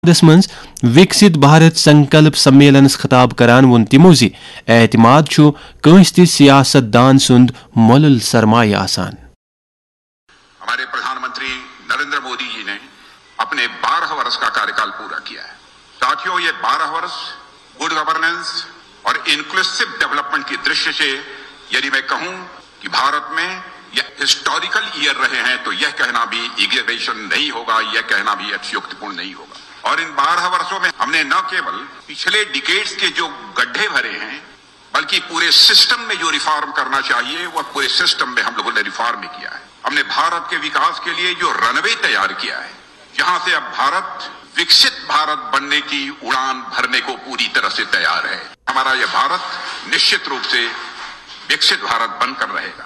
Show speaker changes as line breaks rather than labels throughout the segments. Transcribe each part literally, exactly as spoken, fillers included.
دس منز وکست بھارت سنکلپ سمیلنس خطاب کران ون تمو زی اعتماد چھو کنس تہ سیاست دان سند مولل سرمایہ آسان.
ہمارے پردھان منتری نریندر مودی جی نے اپنے بارہ برس کا کاریہ کال پورا کیا ہے. ساتھیوں، یہ بارہ برس گڈ گورننس اور انکلوسو ڈیولپمنٹ کی درشیہ سے یعنی میں کہوں کہ بھارت میں یہ ہسٹوریکل ایئر رہے ہیں تو یہ کہنا بھی ایگزیبیشن نہیں ہوگا، یہ کہنا بھی اتیوکت پورن نہیں ہوگا. اور ان بارہ برسوں میں ہم نے نہ کیول پچھلے ڈیکیڈز کے جو گڈھے بھرے ہیں بلکہ پورے سسٹم میں جو ریفارم کرنا چاہیے وہ پورے سسٹم میں ہم لوگوں نے ریفارم کیا ہے. ہم نے بھارت کے وکاس کے لیے جو رن وے تیار کیا ہے، جہاں سے اب بھارت وکست بھارت بننے کی اڑان بھرنے کو پوری طرح سے تیار ہے. ہمارا یہ بھارت نشچت روپ سے وکست بھارت بن کر رہے گا.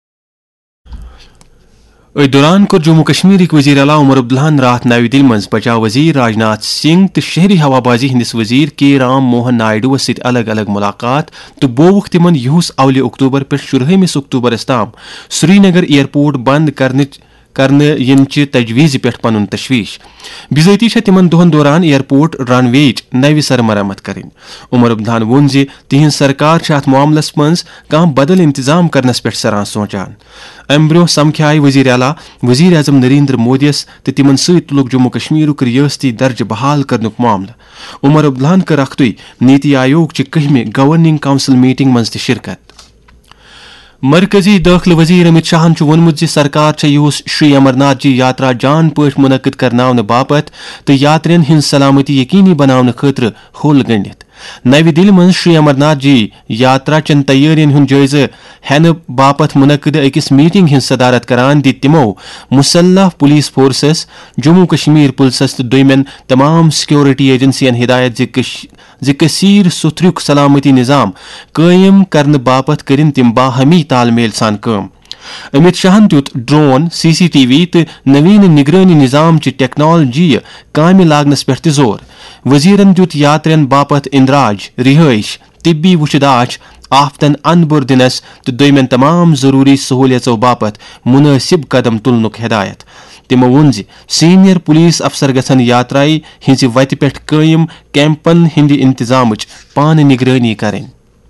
ات دوران کور جموں کشمیر وزیر اعلیٰ عمر عبداللہ رات نئی دہلی مز بچاؤ وزیر راجناتھ سنگھ تو شہری ہوا بازی ہندس وزیر کے رام موہن نائیڈو ست الگ الگ ملاقات تو بوک تمن یہس اول اکتوبر پہ شرہمس اکتوبرس تام سری نگر ایئرپورٹ بند کرنے کرنے ینچ تجویز پہ پن تشویش. بذاتی تمن دہن دوران ایئرپورٹ رن ویچ نو سر مرمت کریں. عمر عبداللہ وون زی تہذ سرکار ات معاملس مز کھانا بدل انتظام کرنس پہ سران سوچان. ام برو سمکھائے وزیر اعلیٰ وزیر اعظم نریندر مودیس تو تمن ست تلک جموں کشمیر ریاستی درجہ بحال کرنک معاملہ. عمر عبداللہ کر اختوی نیتی آیوگ چہ کہمہ گورننگ کونسل میٹنگ مز تہ شرکت. مرکزی داخلہ وزیر امت شاہن وونمت زِ سرکار چھےٚ یہس شری امرناتھ جی یاترا جان پٲٹھۍ منعقد کرناونہٕ باپت تہٕ یاترین ہٕنٛز سلامتی یقینی بناونہٕ خٲطرٕ ہوٚل گٔنڈِتھ. نوِ دِلہِ منٛز شری امرناتھ جی یاترا چین تیٲرین ہُنٛد جٲیزٕ ہینہٕ باپت منعقد أکِس میٹنگ ہٕنٛز صدارت کران دِتۍ تِمو مسلح پولیس فورسس، جموں کشمیر پُلسس تہٕ دوٚیمٮ۪ن تمام سیکورٹی ایجنسین ہدایت زِ کثیر سُتھرُک سلامتی نظام قٲیِم کرنہٕ باپت کٔرِن تِم باہمی تال میل سان کٲم. امت شاہن دیُت ڈرون، سی سی ٹی وی تہٕ نوین نگرٲنی نظام چہِ ٹیکنالوجی کامہِ لاگنس پٮ۪ٹھ تہِ زور. وزیرن دیُت یاترین باپت اندراج، رہائش، طبی وُچھداچ، آفتن اندبر دِنس تہٕ دوٚیمٮ۪ن تمام ضروٗری سہوٗلیژو باپت مُنٲسِب قدم تُلنُک ہدایت. تِمو ووٚن زِ سیٖنیر پُلیٖس افسر گژھن یاترایہِ ہِنٛزِ وتہِ پٮ۪ٹھ قٲیِم کیمپن ہِنٛدِ انتظامٕچ پانہٕ نگرٲنی کرٕنۍ.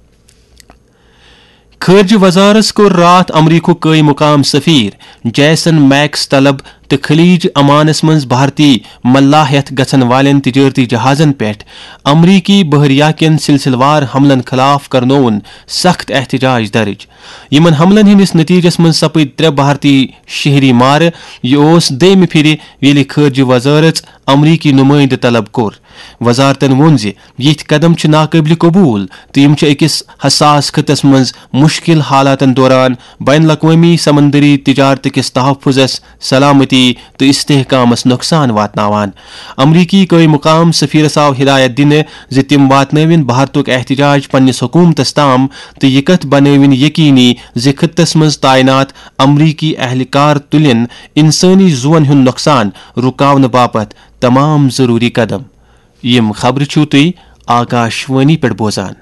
خارجہ وزارت کوٚر راتھ امریکہُک قٲیِم مقام سفیر جیسن میکس طلب تہٕ خلیج امانس منٛز بھارتی ملاح ہٮ۪تھ گژھن والٮ۪ن تجارتی جہازن پٮ۪ٹھ امریکی بحریہ کٮ۪ن سلسلہٕ وار حملن خلاف کرنووُن سخت احتجاج درج. یمن حملن ہندس نتیجس منٛز سپٕدۍ ترٛےٚ بھارتی شہری مارٕ. یہ اوس دوٚیمہِ پھِرِ ییٚلہِ خارجہ وزارت امریکی نمائندٕ طلب کوٚر. وزارتن ووٚن زِ یِتھۍ قدم چھِ ناقٲبلہِ قبوٗل تہٕ یِم چھِ أکِس حساس خطس منٛز مُشکِل حالاتن دوران بین الاقوٲمی سمندری تجارت کِس تحفظس، سلامتی تہٕ استحکامس نۄقصان واتناوان. امریکی قٲیِم مقام سفیرس آو ہدایت دِنہٕ زِ تِم واتنٲوِن بھارتُک احتجاج پننِس حکوٗمتس تام تہٕ یہِ کتھ بنٲوِن یقینی زِ خطس منٛز تعینات امریکی اہلکار تُلن انسٲنی زُوَن ہُنٛد نۄقصان رُکاونہٕ باپتھ تمام ضروٗری قدم. یم خبرٕ چھِو تُہۍ آکاشوانی پٮ۪ٹھ بوزان.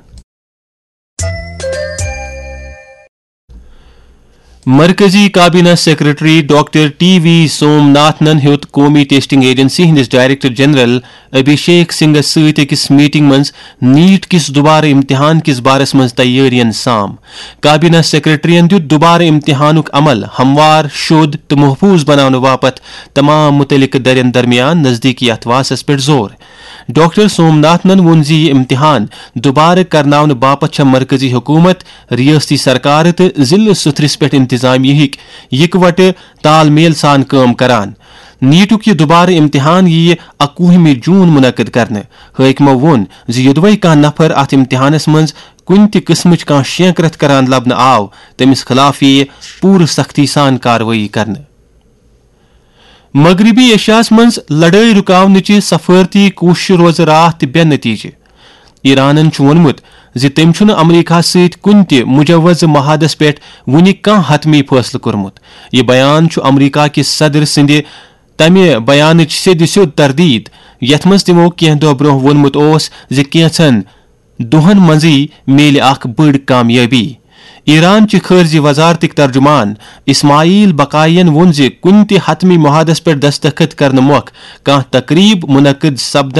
مرکزی کابینہ سیکرٹری ڈاکٹر ٹی وی سوم ناتھنن ہیوٚت قومی ٹیسٹنگ ایجنسی ہندس ڈائریکٹر جنرل ابھیشیک سنگھس ستۍ أکِس میٹنگ منٛز نیٹ کِس دُبارٕ امتحان کِس بارس منٛز تیٲرین سام. کابینہ سیکرٹریَن دیُت دُبارٕ امتحانُک عمل ہموار، شوٚد تہٕ محفوٗظ بناونہٕ باپتھ تمام مُتعلقہٕ دَرٮ۪ن درمیان نزدیٖکی اتھواسس پٮ۪ٹھ زور. ڈاکٹر سوم ناتھنن ووٚن زِ یہِ امتحان دُبارٕ کرناونہٕ باپتھ چھےٚ مرکزی حکوٗمت، ریاستی سرکارٕ تہٕ ضلعہٕ سطرس پٮ۪ٹھ انتظامیہٕکۍ یِکوٹہٕ تال میل سان کٲم کران. نیٹُک یہِ دُبارٕ امتحان یِیہِ اکوُہمہِ جوٗن منعقد کرنہٕ. حٲکمو ووٚن زِ یوٚدوے کانٛہہ نفر اتھ امتحانس منٛز کُنہِ تہِ قٕسمٕچ کانٛہہ شینکرت کران لبنہٕ آو تٔمِس خٕلاف یِیہِ پوٗرٕ سختی سان کاروٲیی کرنہٕ. مغربی ایشیاہس منٛز لڑٲے رُکاونٕچہِ سفارتی کوٗششہٕ روزٕ راتھ تہِ بے نتیجہ. ایرانن چھُ ووٚنمُت زِ تٔمۍ چھُنہٕ امریکہس سۭتۍ کُنہِ تہِ مجوزٕ محادس پٮ۪ٹھ وُنہِ کانٛہہ حتمی فٲصلہٕ کوٚرمُت. یہِ بیان چھُ امریکہ کِس صدر سٕنٛدِ تمہِ بیانٕچ سیٚدِ سیوٚد تردیٖد یتھ منٛز تِمو کینٛہہ دۄہ برونٛہہ ووٚنمُت اوس زِ کینٛژن دۄہن منٛزٕے میلہِ اکھ بٔڑ کامیٲبی. ایران چہ خارجی وزارتک ترجمان اسماعیل بقائین وون زِ کُنہِ تہِ حتمی معاہدس پٮ۪ٹھ دستخط کرنہٕ مۄکھ کانٛہہ تقریب منعقد سپدن